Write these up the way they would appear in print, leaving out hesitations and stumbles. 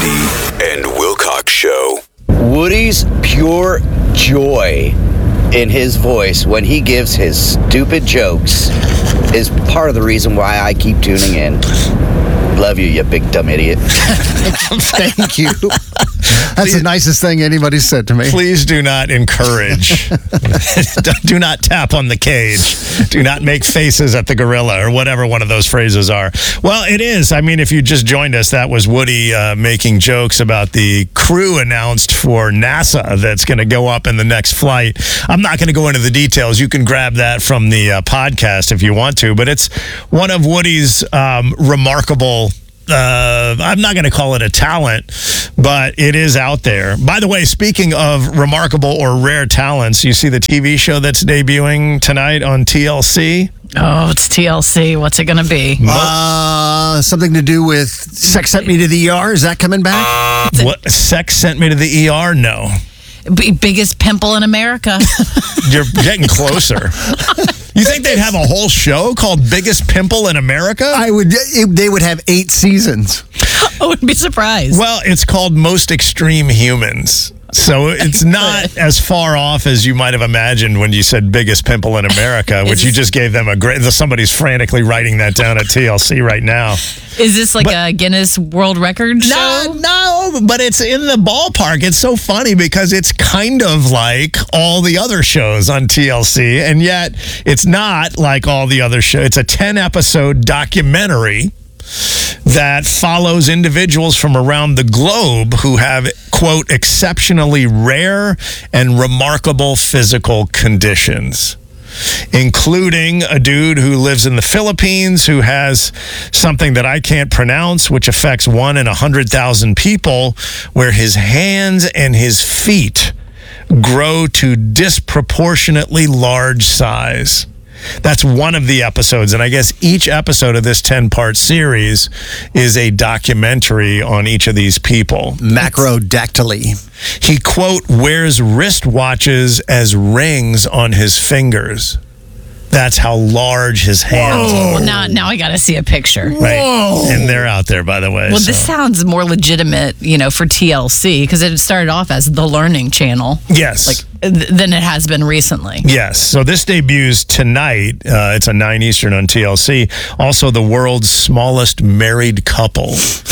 Woody and Wilcox Show. Woody's pure joy in his voice when he gives his stupid jokes is part of the reason why I keep tuning in. Love you, you big dumb idiot. Thank you. That's the nicest thing anybody's said to me. Please do not encourage. Do not tap on the cage. Do not make faces at the gorilla or whatever one of those phrases are. Well, it is. I mean, if you just joined us, that was Woody making jokes about the crew announced for NASA that's going to go up in the next flight. I'm not going to go into the details. You can grab that from the podcast if you want to, but it's one of Woody's remarkable I'm not going to call it a talent, but it is out there. By the way, speaking of remarkable or rare talents, you see the TV show that's debuting tonight on TLC? Oh, it's TLC. What's it going to be? Something to do with Sex Sent Me to the ER? Is that coming back? What? Sex Sent Me to the ER? No. Biggest pimple in America. You're getting closer. You think they'd have a whole show called Biggest Pimple in America? They would have 8 seasons. I wouldn't be surprised. Well, it's called Most Extreme Humans. So it's not as far off as you might have imagined when you said biggest pimple in America, which you just gave them a great... Somebody's frantically writing that down at TLC right now. Is this like a Guinness World Record show? No, but it's in the ballpark. It's so funny because it's kind of like all the other shows on TLC, and yet it's not like all the other shows. It's a 10-episode documentary that follows individuals from around the globe who have, quote, exceptionally rare and remarkable physical conditions, including a dude who lives in the Philippines who has something that I can't pronounce, which affects 1 in 100,000 people, where his hands and his feet grow to disproportionately large size. That's one of the episodes, and I guess each episode of this 10-part series is a documentary on each of these people. Macrodactyly. He, quote, wears wristwatches as rings on his fingers. That's how large his hands are. Now I got to see a picture. Right. And they're out there, by the way. Well, this sounds more legitimate, for TLC, because it started off as the Learning Channel. Yes. Than it has been recently. Yes. So this debuts tonight. It's a 9 Eastern on TLC. Also, the world's smallest married couple.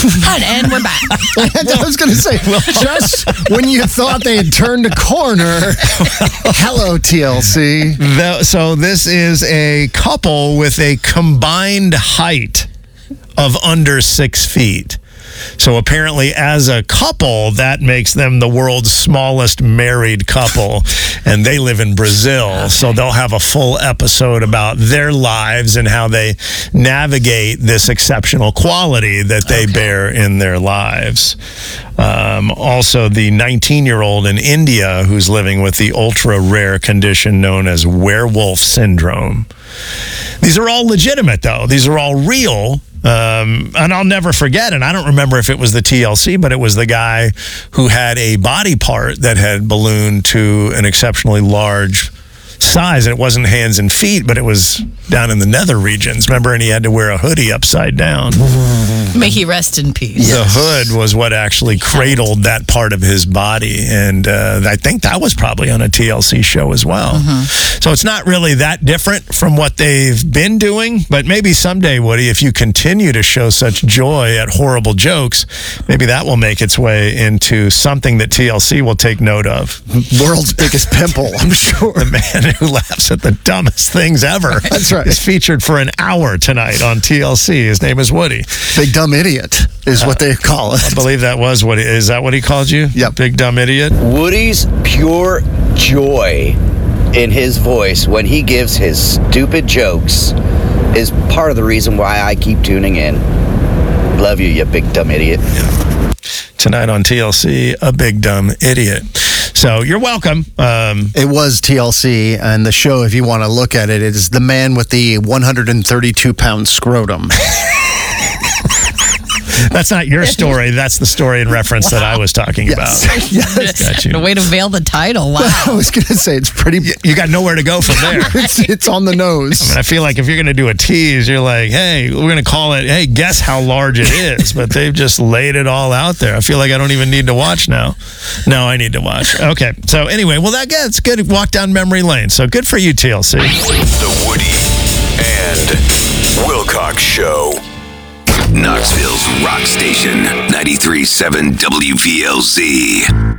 And we're back. I was going to say, just when you thought they had turned a corner, hello, TLC. So this is a couple with a combined height of under 6 feet. So apparently, as a couple, that makes them the world's smallest married couple, and they live in Brazil. Okay. So they'll have a full episode about their lives and how they navigate this exceptional quality that they bear in their lives. Also, the 19-year-old in India who's living with the ultra-rare condition known as werewolf syndrome. These are all legitimate, though. These are all real. And I'll never forget, and I don't remember if it was the TLC, but it was the guy who had a body part that had ballooned to an exceptionally large size, and it wasn't hands and feet, but it was down in the nether regions. Remember, and he had to wear a hoodie upside down. May he rest in peace. The hood was what actually cradled that part of his body, and I think that was probably on a TLC show as well. Mm-hmm. So it's not really that different from what they've been doing, but maybe someday, Woody, if you continue to show such joy at horrible jokes, maybe that will make its way into something that TLC will take note of. World's biggest pimple, I'm sure. The man who laughs at the dumbest things ever. That's right. Is featured for an hour tonight on TLC. His name is Woody. Big dumb idiot is what they call it. I believe that was what is that what he called you? Yep. Big dumb idiot. Woody's pure joy in his voice when he gives his stupid jokes is part of the reason why I keep tuning in. Love you, you big dumb idiot. Tonight on TLC, a big dumb idiot. So you're welcome. It was TLC, and the show, if you want to look at it, is the man with the 132-pound scrotum. That's not your story. That's the story in reference that I was talking about. Yes. Got you. The way to veil the title. Wow. I was going to say it's pretty. You got nowhere to go from there. It's on the nose. And I feel like if you're going to do a tease, you're like, hey, we're going to call it, hey, guess how large it is. But they've just laid it all out there. I feel like I don't even need to watch now. No, I need to watch. Okay. So anyway, well, that's good. Walk down memory lane. So good for you, TLC. The Woody and Wilcox Show. Knoxville's rock station, 93.7 WVLZ.